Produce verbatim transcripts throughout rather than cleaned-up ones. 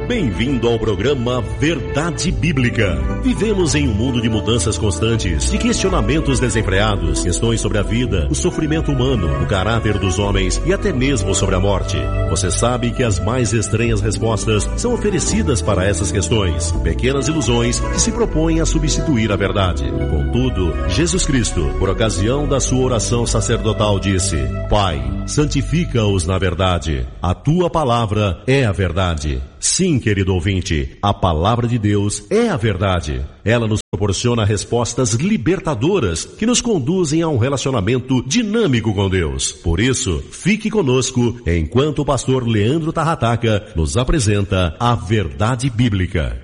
Bem-vindo ao programa Verdade Bíblica. Vivemos em um mundo de mudanças constantes, de questionamentos desenfreados, questões sobre a vida, o sofrimento humano, o caráter dos homens e até mesmo sobre a morte. Você sabe que as mais estranhas respostas são oferecidas para essas questões, pequenas ilusões que se propõem a substituir a verdade. Contudo, Jesus Cristo, por ocasião da sua oração sacerdotal, disse: Pai, santifica-os na verdade. A tua palavra é a verdade. Sim, querido ouvinte, a palavra de Deus é a verdade. Ela nos proporciona respostas libertadoras que nos conduzem a um relacionamento dinâmico com Deus. Por isso, fique conosco enquanto o pastor Leandro Tarrataca nos apresenta a Verdade Bíblica.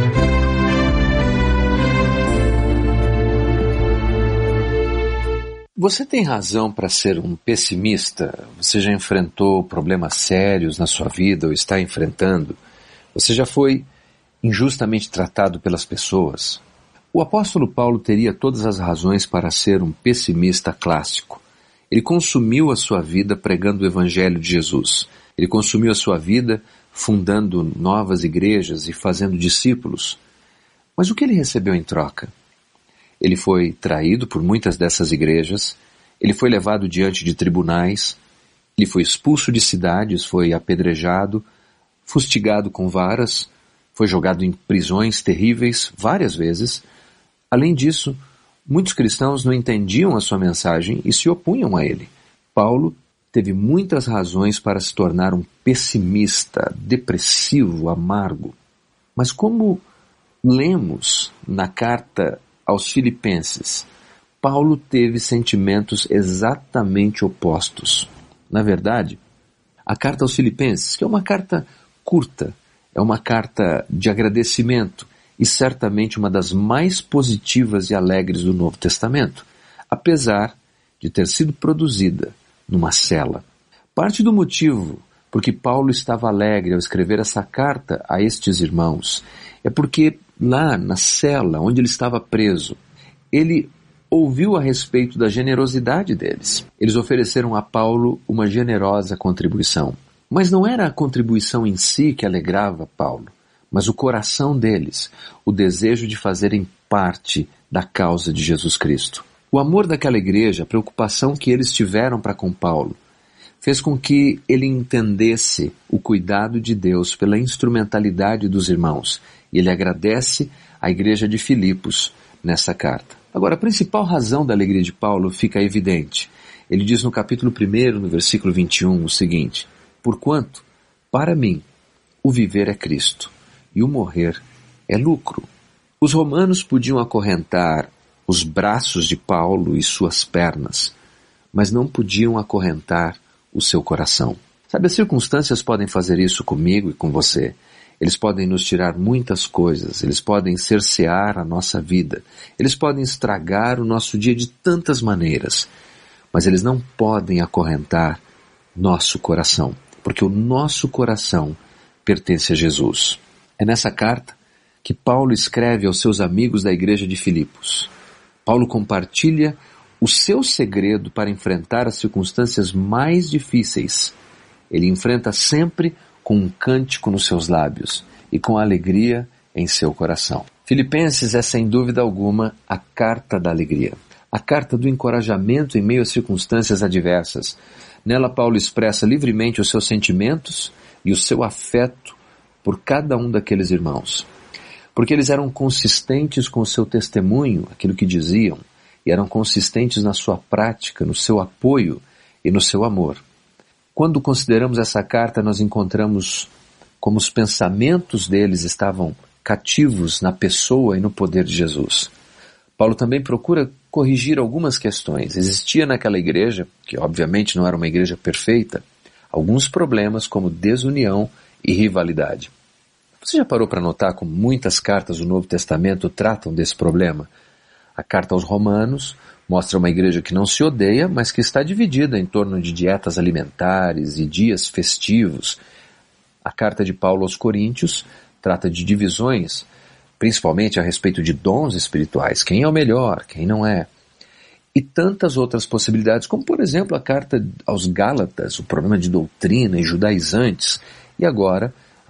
Você tem razão para ser um pessimista? Você já enfrentou problemas sérios na sua vida ou está enfrentando? Você já foi injustamente tratado pelas pessoas? O apóstolo Paulo teria todas as razões para ser um pessimista clássico. Ele consumiu a sua vida pregando o evangelho de Jesus. Ele consumiu a sua vida fundando novas igrejas e fazendo discípulos. Mas o que ele recebeu em troca? Ele foi traído por muitas dessas igrejas, ele foi levado diante de tribunais, ele foi expulso de cidades, foi apedrejado, fustigado com varas, foi jogado em prisões terríveis várias vezes. Além disso, muitos cristãos não entendiam a sua mensagem e se opunham a ele. Paulo teve muitas razões para se tornar um pessimista, depressivo, amargo. Mas como lemos na carta aos Filipenses, Paulo teve sentimentos exatamente opostos. Na verdade, a carta aos Filipenses, que é uma carta curta, é uma carta de agradecimento e certamente uma das mais positivas e alegres do Novo Testamento, apesar de ter sido produzida numa cela. Parte do motivo por que Paulo estava alegre ao escrever essa carta a estes irmãos é porque lá na cela onde ele estava preso, ele ouviu a respeito da generosidade deles. Eles ofereceram a Paulo uma generosa contribuição. Mas não era a contribuição em si que alegrava Paulo, mas o coração deles, o desejo de fazerem parte da causa de Jesus Cristo. O amor daquela igreja, a preocupação que eles tiveram para com Paulo, fez com que ele entendesse o cuidado de Deus pela instrumentalidade dos irmãos. E ele agradece à igreja de Filipos nessa carta. Agora, a principal razão da alegria de Paulo fica evidente. Ele diz no capítulo primeiro, no versículo vinte e um, o seguinte: Porquanto, para mim, o viver é Cristo, e o morrer é lucro. Os romanos podiam acorrentar os braços de Paulo e suas pernas, mas não podiam acorrentar o seu coração. Sabe, as circunstâncias podem fazer isso comigo e com você. Eles podem nos tirar muitas coisas, eles podem cercear a nossa vida, eles podem estragar o nosso dia de tantas maneiras, mas eles não podem acorrentar nosso coração, porque o nosso coração pertence a Jesus. É nessa carta que Paulo escreve aos seus amigos da igreja de Filipos. Paulo compartilha o seu segredo para enfrentar as circunstâncias mais difíceis. Ele enfrenta sempre com um cântico nos seus lábios e com alegria em seu coração. Filipenses é, sem dúvida alguma, a carta da alegria, a carta do encorajamento em meio às circunstâncias adversas. Nela, Paulo expressa livremente os seus sentimentos e o seu afeto por cada um daqueles irmãos, porque eles eram consistentes com o seu testemunho, aquilo que diziam, e eram consistentes na sua prática, no seu apoio e no seu amor. Quando consideramos essa carta, nós encontramos como os pensamentos deles estavam cativos na pessoa e no poder de Jesus. Paulo também procura corrigir algumas questões. Existia naquela igreja, que obviamente não era uma igreja perfeita, alguns problemas como desunião e rivalidade. Você já parou para notar como muitas cartas do Novo Testamento tratam desse problema? A carta aos Romanos mostra uma igreja que não se odeia, mas que está dividida em torno de dietas alimentares e dias festivos. A carta de Paulo aos Coríntios trata de divisões, principalmente a respeito de dons espirituais, quem é o melhor, quem não é. E tantas outras possibilidades, como por exemplo a carta aos Gálatas, o problema de doutrina e judaizantes, e agora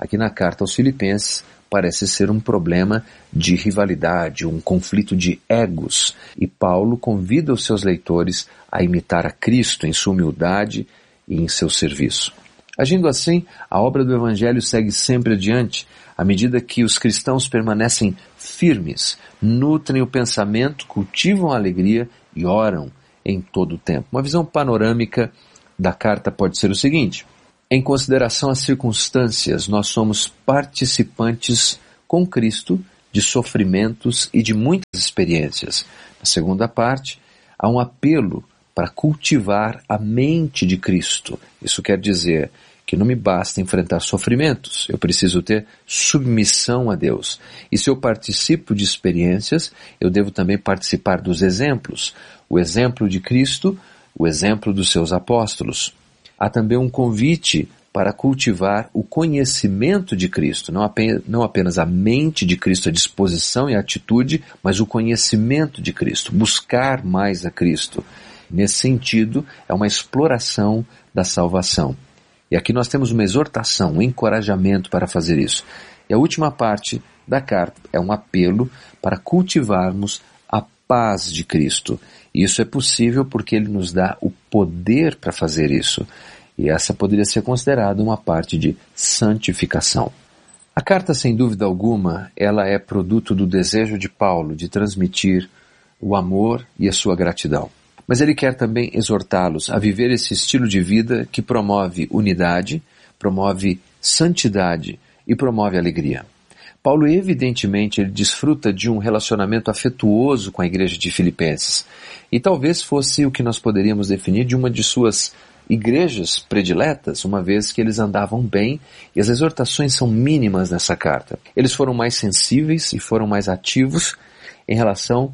Aqui na carta aos Filipenses parece ser um problema de rivalidade, um conflito de egos. E Paulo convida os seus leitores a imitar a Cristo em sua humildade e em seu serviço. Agindo assim, a obra do Evangelho segue sempre adiante, à medida que os cristãos permanecem firmes, nutrem o pensamento, cultivam a alegria e oram em todo o tempo. Uma visão panorâmica da carta pode ser o seguinte: em consideração às circunstâncias, nós somos participantes com Cristo de sofrimentos e de muitas experiências. Na segunda parte, há um apelo para cultivar a mente de Cristo. Isso quer dizer que não me basta enfrentar sofrimentos, eu preciso ter submissão a Deus. E se eu participo de experiências, eu devo também participar dos exemplos. O exemplo de Cristo, o exemplo dos seus apóstolos. Há também um convite para cultivar o conhecimento de Cristo, não apenas, não apenas a mente de Cristo, a disposição e a atitude, mas o conhecimento de Cristo, buscar mais a Cristo. Nesse sentido, é uma exploração da salvação. E aqui nós temos uma exortação, um encorajamento para fazer isso. E a última parte da carta é um apelo para cultivarmos a paz de Cristo. E isso é possível porque Ele nos dá o poder para fazer isso. E essa poderia ser considerada uma parte de santificação. A carta, sem dúvida alguma, ela é produto do desejo de Paulo de transmitir o amor e a sua gratidão. Mas ele quer também exortá-los a viver esse estilo de vida que promove unidade, promove santidade e promove alegria. Paulo, evidentemente, ele desfruta de um relacionamento afetuoso com a igreja de Filipenses. E talvez fosse o que nós poderíamos definir de uma de suas igrejas prediletas, uma vez que eles andavam bem, e as exortações são mínimas nessa carta. Eles foram mais sensíveis e foram mais ativos em relação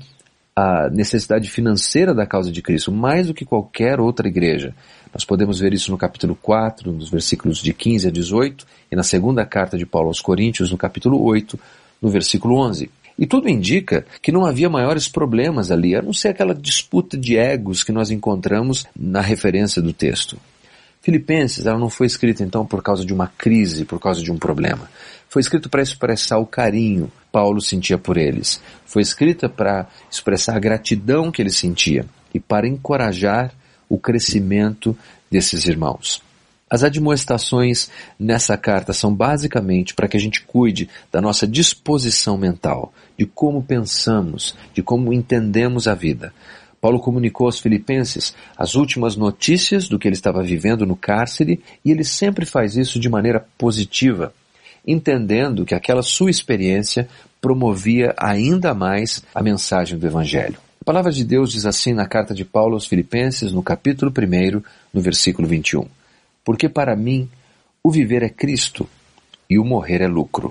à necessidade financeira da causa de Cristo, mais do que qualquer outra igreja. Nós podemos ver isso no capítulo quatro, nos versículos de quinze a dezoito, e na segunda carta de Paulo aos Coríntios, no capítulo oito, no versículo onze. E tudo indica que não havia maiores problemas ali, a não ser aquela disputa de egos que nós encontramos na referência do texto. Filipenses, ela não foi escrita então por causa de uma crise, por causa de um problema. Foi escrito para expressar o carinho que Paulo sentia por eles. Foi escrita para expressar a gratidão que ele sentia e para encorajar o crescimento desses irmãos. As admoestações nessa carta são basicamente para que a gente cuide da nossa disposição mental, de como pensamos, de como entendemos a vida. Paulo comunicou aos filipenses as últimas notícias do que ele estava vivendo no cárcere, e ele sempre faz isso de maneira positiva, entendendo que aquela sua experiência promovia ainda mais a mensagem do Evangelho. A palavra de Deus diz assim na carta de Paulo aos Filipenses, no capítulo primeiro, no versículo vinte e um. Porque para mim o viver é Cristo e o morrer é lucro.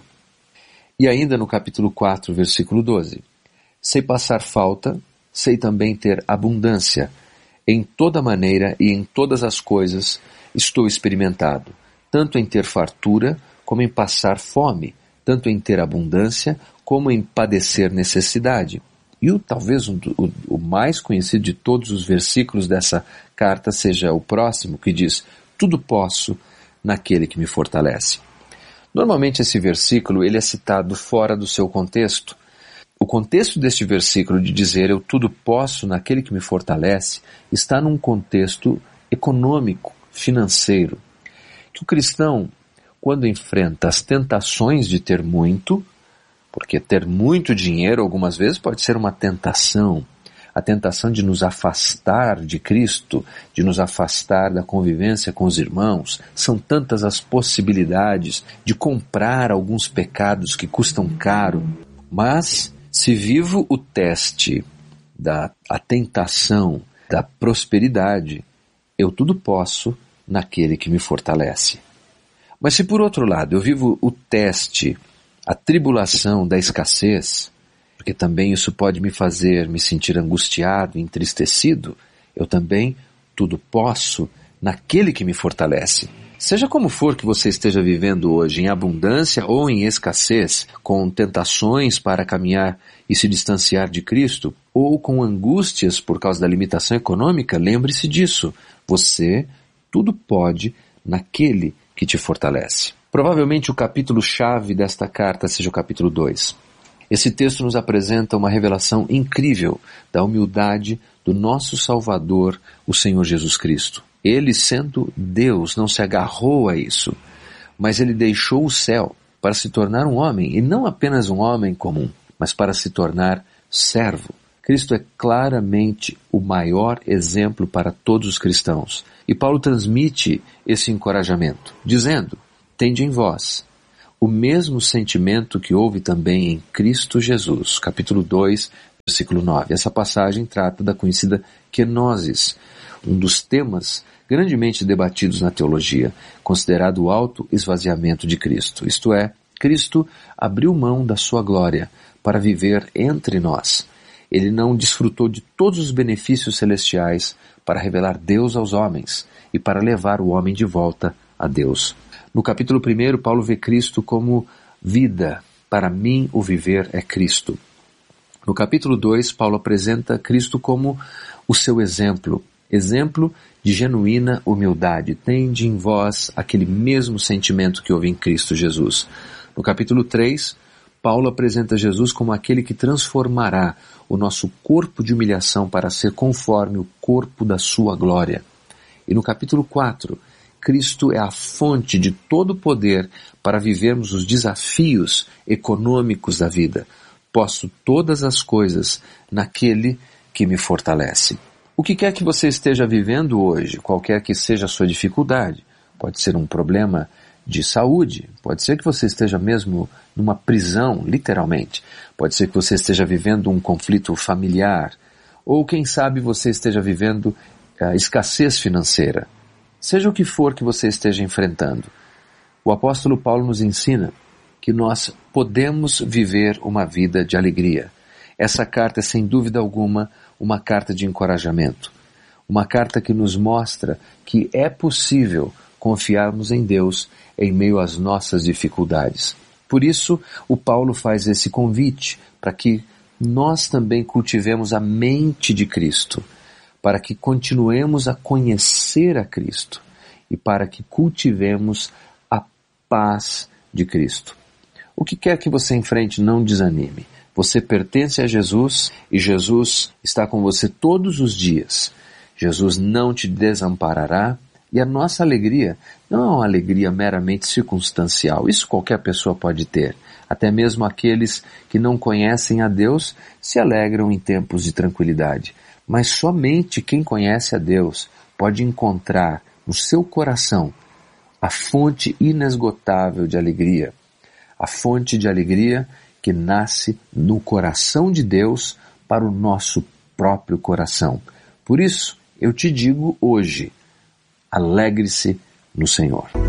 E ainda no capítulo quatro, versículo doze. Sei passar falta, sei também ter abundância. Em toda maneira e em todas as coisas estou experimentado, tanto em ter fartura como em passar fome, tanto em ter abundância como em padecer necessidade. E o, talvez o, o, o mais conhecido de todos os versículos dessa carta seja o próximo, que diz: tudo posso naquele que me fortalece. Normalmente esse versículo ele é citado fora do seu contexto. O contexto deste versículo de dizer eu tudo posso naquele que me fortalece está num contexto econômico, financeiro. Que o cristão, quando enfrenta as tentações de ter muito, porque ter muito dinheiro algumas vezes pode ser uma tentação, a tentação de nos afastar de Cristo, de nos afastar da convivência com os irmãos. São tantas as possibilidades de comprar alguns pecados que custam caro. Mas, se vivo o teste da a tentação da prosperidade, eu tudo posso naquele que me fortalece. Mas se por outro lado eu vivo o teste, a tribulação da escassez, porque também isso pode me fazer me sentir angustiado, entristecido, eu também tudo posso naquele que me fortalece. Seja como for que você esteja vivendo hoje, em abundância ou em escassez, com tentações para caminhar e se distanciar de Cristo, ou com angústias por causa da limitação econômica, lembre-se disso. Você tudo pode naquele que te fortalece. O Provavelmente o capítulo-chave desta carta seja o capítulo dois. Esse texto nos apresenta uma revelação incrível da humildade do nosso Salvador, o Senhor Jesus Cristo. Ele, sendo Deus, não se agarrou a isso, mas ele deixou o céu para se tornar um homem, e não apenas um homem comum, mas para se tornar servo. Cristo é claramente o maior exemplo para todos os cristãos. E Paulo transmite esse encorajamento, dizendo: tende em vós o mesmo sentimento que houve também em Cristo Jesus. Capítulo dois, versículo nove. Essa passagem trata da conhecida kenosis, um dos temas grandemente debatidos na teologia, considerado o auto-esvaziamento de Cristo. Isto é, Cristo abriu mão da sua glória para viver entre nós. Ele não desfrutou de todos os benefícios celestiais para revelar Deus aos homens e para levar o homem de volta a Deus. No capítulo primeiro, Paulo vê Cristo como vida. Para mim, o viver é Cristo. No capítulo dois, Paulo apresenta Cristo como o seu exemplo. Exemplo de genuína humildade. Tende em vós aquele mesmo sentimento que houve em Cristo Jesus. No capítulo três, Paulo apresenta Jesus como aquele que transformará o nosso corpo de humilhação para ser conforme o corpo da sua glória. E no capítulo quatro, Cristo é a fonte de todo o poder para vivermos os desafios econômicos da vida. Posso todas as coisas naquele que me fortalece. O que quer que você esteja vivendo hoje, qualquer que seja a sua dificuldade, pode ser um problema de saúde, pode ser que você esteja mesmo numa prisão, literalmente, pode ser que você esteja vivendo um conflito familiar, ou quem sabe você esteja vivendo a escassez financeira. Seja o que for que você esteja enfrentando, o apóstolo Paulo nos ensina que nós podemos viver uma vida de alegria. Essa carta é, sem dúvida alguma, uma carta de encorajamento. Uma carta que nos mostra que é possível confiarmos em Deus em meio às nossas dificuldades. Por isso, o Paulo faz esse convite para que nós também cultivemos a mente de Cristo, para que continuemos a conhecer a Cristo e para que cultivemos a paz de Cristo. O que quer que você enfrente, não desanime. Você pertence a Jesus e Jesus está com você todos os dias. Jesus não te desamparará e a nossa alegria não é uma alegria meramente circunstancial. Isso qualquer pessoa pode ter. Até mesmo aqueles que não conhecem a Deus se alegram em tempos de tranquilidade. Mas somente quem conhece a Deus pode encontrar no seu coração a fonte inesgotável de alegria. A fonte de alegria que nasce no coração de Deus para o nosso próprio coração. Por isso, eu te digo hoje, alegre-se no Senhor.